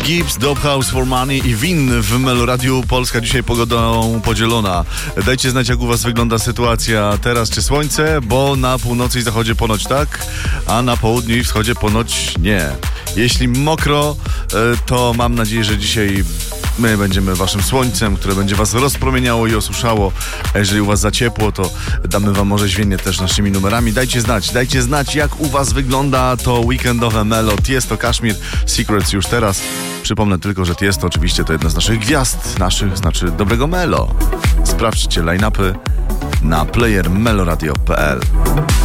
Gibbs, Dope House for Money i Win w Meloradiu. Polska dzisiaj pogodą podzielona. Dajcie znać, jak u was wygląda sytuacja teraz, czy słońce, bo na północy i zachodzie ponoć tak, a na południu i wschodzie ponoć nie. Jeśli mokro, to mam nadzieję, że dzisiaj my będziemy waszym słońcem, które będzie was rozpromieniało i osuszało. A jeżeli u was za ciepło, to damy wam może zwienie też naszymi numerami. Dajcie znać, jak u was wygląda to weekendowe Melo. Tiesto, Kashmir, Secrets już teraz. Przypomnę tylko, że Tiesto oczywiście to jedna z naszych gwiazd, znaczy dobrego Melo. Sprawdźcie line-upy na playermeloradio.pl.